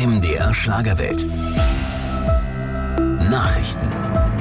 MDR Schlagerwelt. Nachrichten.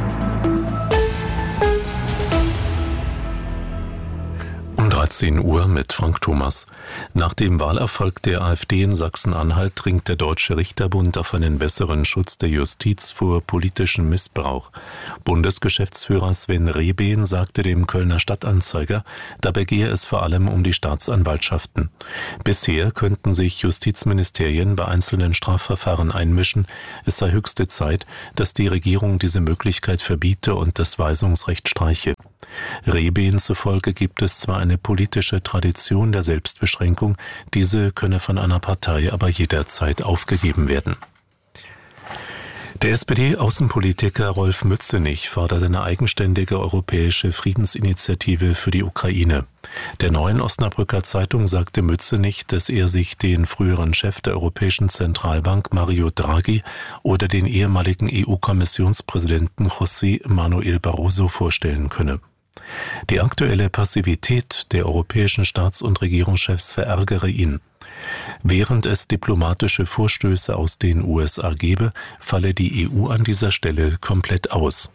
Um 13 Uhr mit Frank Thomas. Nach dem Wahlerfolg der AfD in Sachsen-Anhalt dringt der Deutsche Richterbund auf einen besseren Schutz der Justiz vor politischem Missbrauch. Bundesgeschäftsführer Sven Rehben sagte dem Kölner Stadtanzeiger, dabei gehe es vor allem um die Staatsanwaltschaften. Bisher könnten sich Justizministerien bei einzelnen Strafverfahren einmischen. Es sei höchste Zeit, dass die Regierung diese Möglichkeit verbiete und das Weisungsrecht streiche. Rehben zufolge gibt es zwar eine politische Tradition der Selbstbeschränkung, diese könne von einer Partei aber jederzeit aufgegeben werden. Der SPD-Außenpolitiker Rolf Mützenich fordert eine eigenständige europäische Friedensinitiative für die Ukraine. Der Neuen Osnabrücker Zeitung sagte Mützenich, dass er sich den früheren Chef der Europäischen Zentralbank Mario Draghi oder den ehemaligen EU-Kommissionspräsidenten José Manuel Barroso vorstellen könne. Die aktuelle Passivität der europäischen Staats- und Regierungschefs verärgere ihn. Während es diplomatische Vorstöße aus den USA gebe, falle die EU an dieser Stelle komplett aus.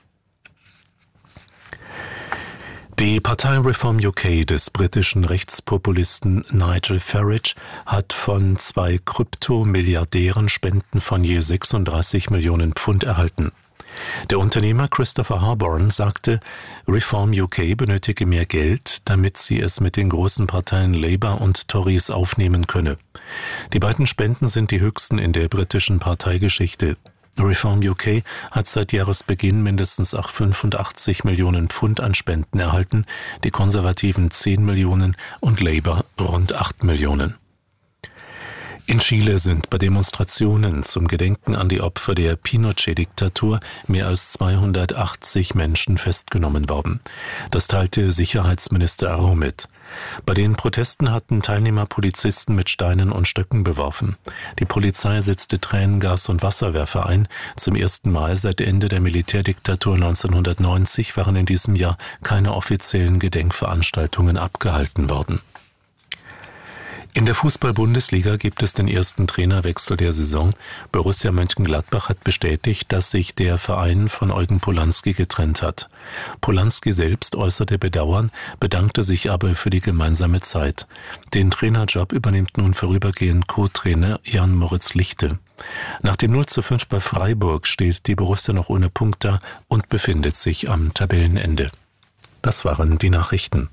Die Partei Reform UK des britischen Rechtspopulisten Nigel Farage hat von 2 Kryptomilliardären Spenden von je 36 Millionen Pfund erhalten. Der Unternehmer Christopher Harborn sagte, Reform UK benötige mehr Geld, damit sie es mit den großen Parteien Labour und Tories aufnehmen könne. Die beiden Spenden sind die höchsten in der britischen Parteigeschichte. Reform UK hat seit Jahresbeginn mindestens 85 Millionen Pfund an Spenden erhalten, die Konservativen 10 Millionen und Labour rund 8 Millionen. In Chile sind bei Demonstrationen zum Gedenken an die Opfer der Pinochet-Diktatur mehr als 280 Menschen festgenommen worden. Das teilte Sicherheitsminister Arro mit. Bei den Protesten hatten Teilnehmer Polizisten mit Steinen und Stöcken beworfen. Die Polizei setzte Tränengas und Wasserwerfer ein. Zum ersten Mal seit Ende der Militärdiktatur 1990 waren in diesem Jahr keine offiziellen Gedenkveranstaltungen abgehalten worden. In der Fußball-Bundesliga gibt es den ersten Trainerwechsel der Saison. Borussia Mönchengladbach hat bestätigt, dass sich der Verein von Eugen Polanski getrennt hat. Polanski selbst äußerte Bedauern, bedankte sich aber für die gemeinsame Zeit. Den Trainerjob übernimmt nun vorübergehend Co-Trainer Jan-Moritz Lichte. Nach dem 0:5 bei Freiburg steht die Borussia noch ohne Punkt da und befindet sich am Tabellenende. Das waren die Nachrichten.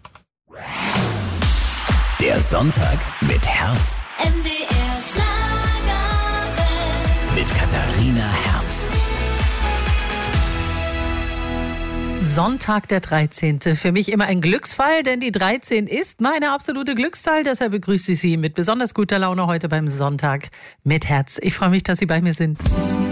Der Sonntag mit Herz. MDR Schlagerwelt. Mit Katharina Herz. Sonntag, der 13. Für mich immer ein Glücksfall, denn die 13 ist meine absolute Glückszahl. Deshalb begrüße ich Sie mit besonders guter Laune heute beim Sonntag mit Herz. Ich freue mich, dass Sie bei mir sind.